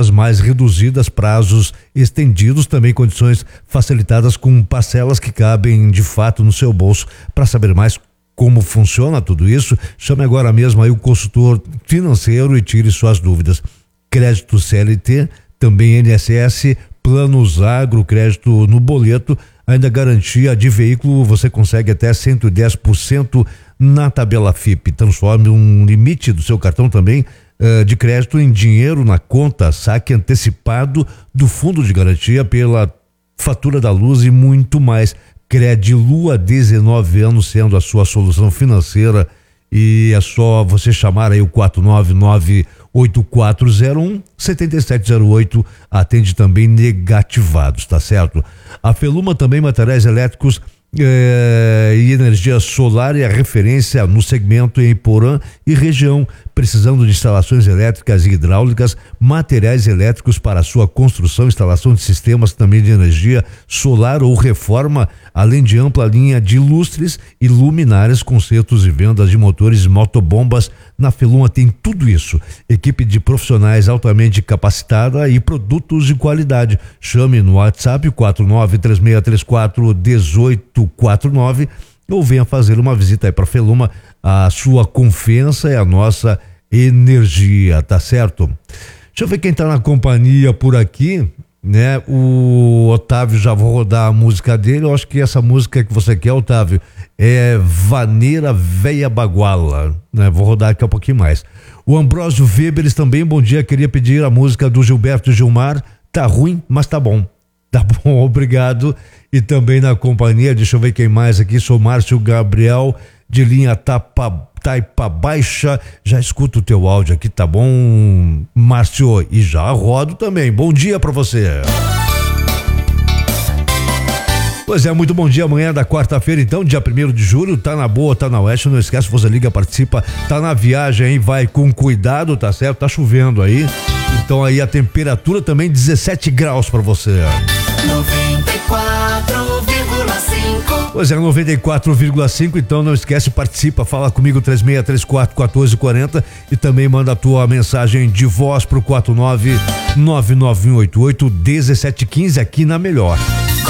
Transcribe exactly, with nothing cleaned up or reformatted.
taxas mais reduzidas, prazos estendidos, também condições facilitadas com parcelas que cabem de fato no seu bolso. Para saber mais como funciona tudo isso, chame agora mesmo aí o consultor financeiro e tire suas dúvidas. Crédito C L T, também I N S S, planos agro, crédito no boleto, ainda garantia de veículo, você consegue até cento e dez por cento na tabela F I P. Transforme um limite do seu cartão também uh, de crédito em dinheiro na conta, saque antecipado do fundo de garantia pela fatura da luz e muito mais. Credilu há dezenove anos sendo a sua solução financeira, e é só você chamar aí o quatro nove nove oito quatro zero um sete sete zero oito, atende também negativados, tá certo? A Feluma também, materiais elétricos eh, e energia solar, é a referência no segmento em Porã e região, precisando de instalações elétricas e hidráulicas, materiais elétricos para sua construção, instalação de sistemas também de energia solar ou reforma, além de ampla linha de lustres e luminárias, consertos e vendas de motores, motobombas. Na Feluma tem tudo isso. Equipe de profissionais altamente capacitada e produtos de qualidade. Chame no WhatsApp quatro nove três seis três quatro um oito quatro nove ou venha fazer uma visita aí para Feluma. A sua confiança é a nossa energia, tá certo? Deixa eu ver quem tá na companhia por aqui, né? O Otávio, já vou rodar a música dele. Eu acho que essa música que você quer, Otávio, é Vaneira Veia Baguala, né? Vou rodar aqui um pouquinho mais. O Ambrósio Weberes também, bom dia, queria pedir a música do Gilberto Gilmar, tá ruim, mas tá bom. Tá bom, obrigado. E também na companhia, deixa eu ver quem mais aqui, sou Márcio Gabriel, de linha Tapa, Taipa Baixa, já escuto o teu áudio aqui, tá bom, Márcio? E já rodo também, bom dia pra você. Pois é, muito bom dia, amanhã da quarta-feira, então, dia primeiro de julho, tá na boa, tá na oeste, não esquece, você liga, participa, tá na viagem aí, vai com cuidado, tá certo? Tá chovendo aí, então aí a temperatura também dezessete graus pra você. noventa e quatro vírgula cinco. Pois é, noventa e quatro vírgula cinco, então não esquece, participa, fala comigo três seis três quatro um quatro quatro zero e também manda a tua mensagem de voz pro quatro nove nove nove um oito oito um sete um cinco aqui na Melhor.